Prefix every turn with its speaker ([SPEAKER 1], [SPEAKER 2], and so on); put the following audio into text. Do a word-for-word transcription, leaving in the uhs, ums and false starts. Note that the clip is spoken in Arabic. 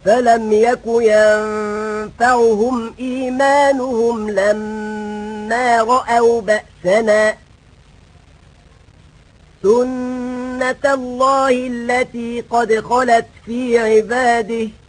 [SPEAKER 1] فلم يك ينفعهم إيمانهم لما رأوا بأسنا سنة الله التي قد خلت في عباده